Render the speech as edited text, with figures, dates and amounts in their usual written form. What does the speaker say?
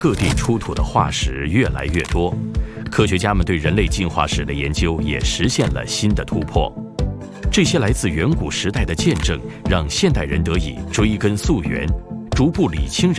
各地出土的化石越来越多，科学家们对人类进化史的研究也实现了新的突破。这些来自远古时代的见证，让现代人得以追根溯源，逐步理清